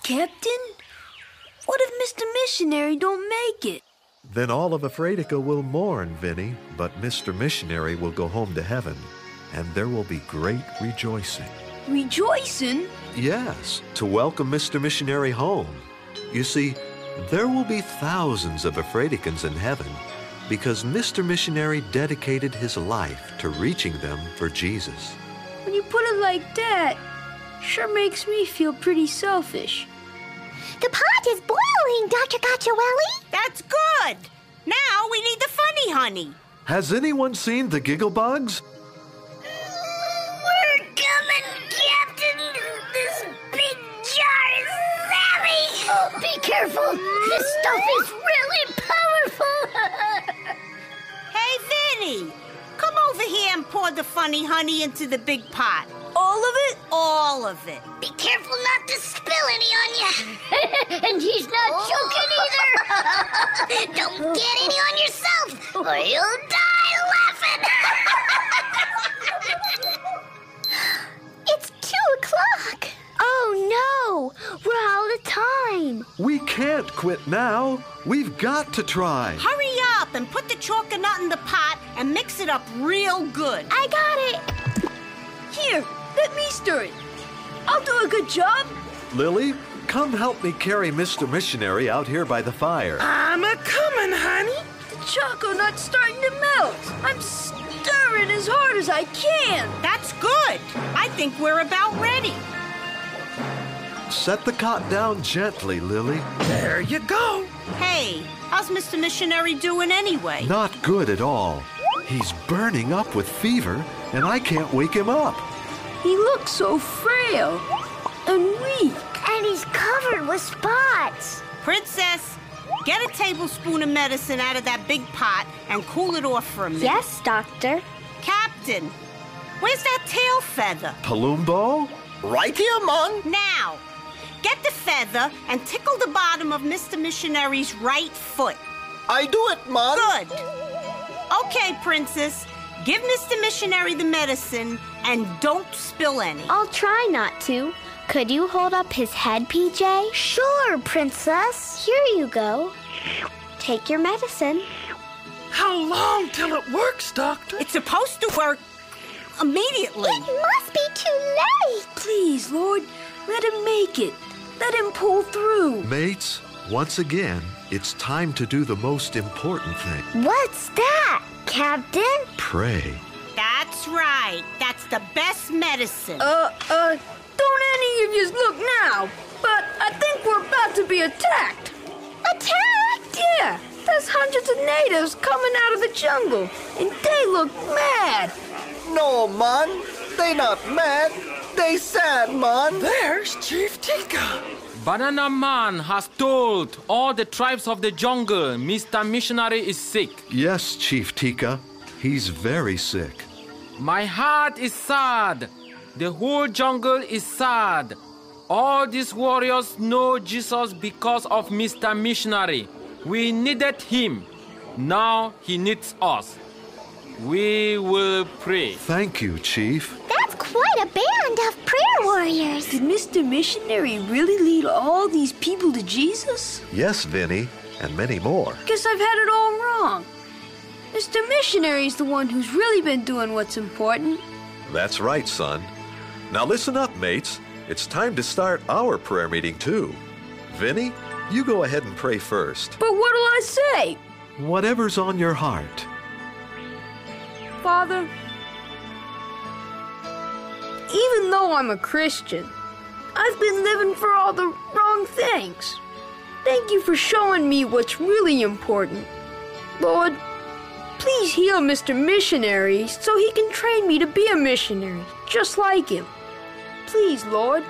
Captain? What if Mr. Missionary don't make it? Then all of Afraitica will mourn, Vinny, but Mr. Missionary will go home to heaven, and there will be great rejoicing. Rejoicing? Yes, to welcome Mr. Missionary home. You see, there will be thousands of Afraiticans in heaven because Mr. Missionary dedicated his life to reaching them for Jesus. When you put it like that, sure makes me feel pretty selfish. The pot is boiling, Dr. Gacciarelli. That's good. Now we need the funny honey. Has anyone seen the Gigglebugs? We're coming, Captain. This big jar is savvy. Oh, be careful. This stuff is really powerful. Hey, Vinny, come over here and pour the funny honey into the big pot. All of it? All of it. Be careful not to spill any on you. And he's not joking either. Don't get any on yourself, or you'll die laughing. It's 2 o'clock. Oh, no. We're out of time. We can't quit now. We've got to try. Hurry up and put the chocolate nut in the pot and mix it up real good. I got it. Here, let me stir it. I'll do a good job. Lily, come help me carry Mr. Missionary out here by the fire. I'm a-comin', honey. The chocolate nut's starting to melt. I'm stirring as hard as I can. That's good. I think we're about ready. Set the cot down gently, Lily. There you go. Hey, how's Mr. Missionary doing anyway? Not good at all. He's burning up with fever, and I can't wake him up. He looks so frail and weak. And he's covered with spots. Princess, get a tablespoon of medicine out of that big pot and cool it off for a minute. Yes, Doctor. Captain, where's that tail feather? Palumbo? Right here, Mon. Now, get the feather and tickle the bottom of Mr. Missionary's right foot. I do it, Mon. Good. Okay, Princess, give Mr. Missionary the medicine and don't spill any. I'll try not to. Could you hold up his head, PJ? Sure, Princess. Here you go. Take your medicine. How long till it works, Doctor? It's supposed to work immediately. It must be too late. Please, Lord, let him make it. Let him pull through. Mates, once again, it's time to do the most important thing. What's that, Captain? Pray. That's right. That's the best medicine. Don't any of you look now, but I think we're about to be attacked. Attacked? Yeah, there's hundreds of natives coming out of the jungle, and they look mad. No, Mon. They not mad. They sad, Mon. There's Chief Tika. Banana Man has told all the tribes of the jungle Mr. Missionary is sick. Yes, Chief Tika. He's very sick. My heart is sad. The whole jungle is sad. All these warriors know Jesus because of Mr. Missionary. We needed him. Now he needs us. We will pray. Thank you, Chief. That's quite a band of prayer warriors. Did Mr. Missionary really lead all these people to Jesus? Yes, Vinny, and many more. Guess I've had it all wrong. Mr. Missionary's the one who's really been doing what's important. That's right, son. Now listen up, mates. It's time to start our prayer meeting, too. Vinny, you go ahead and pray first. But what'll I say? Whatever's on your heart. Father, even though I'm a Christian, I've been living for all the wrong things. Thank you for showing me what's really important. Lord, please heal Mr. Missionary so he can train me to be a missionary, just like him. Please, Lord.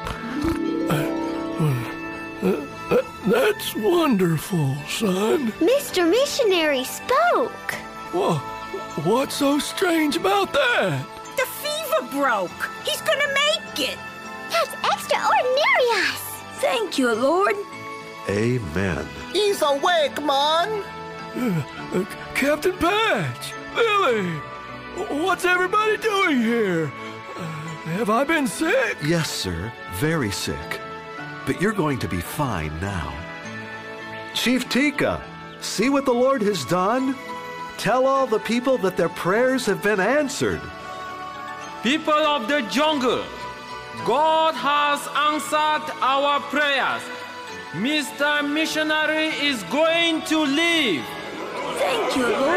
That's wonderful, son. Mr. Missionary spoke. Well, what's so strange about that? The fever broke. He's gonna make it. That's extraordinarious. Thank you, Lord. Amen. He's awake, Mon. Captain Patch, Lily, what's everybody doing here? Have I been sick? Yes, sir. Very sick. but you're going to be fine now. Chief Tika, see what the Lord has done? Tell all the people that their prayers have been answered. People of the jungle, God has answered our prayers. Mr. Missionary is going to live. Thank you, Lord.